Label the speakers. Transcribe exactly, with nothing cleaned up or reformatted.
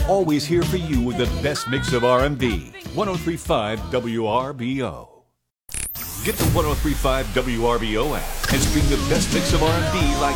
Speaker 1: always here for you with the best mix of R and B. one oh three point five W R B O. Get the one oh three point five W R B O app and stream the best mix of R and B like